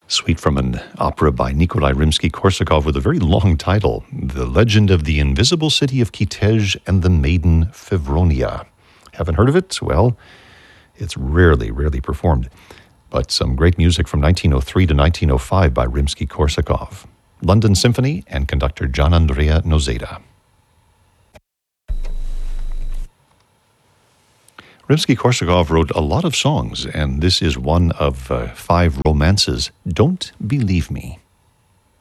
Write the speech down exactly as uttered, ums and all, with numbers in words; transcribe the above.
Suite from an opera by Nikolai Rimsky-Korsakov with a very long title, The Legend of the Invisible City of Kitezh and the Maiden Fevronia. Haven't heard of it? Well, it's rarely, rarely performed. But some great music from nineteen oh three to nineteen oh five by Rimsky-Korsakov. London Symphony and conductor Gianandrea Noseda. Rimsky-Korsakov wrote a lot of songs, and this is one of uh, five romances, Don't Believe Me.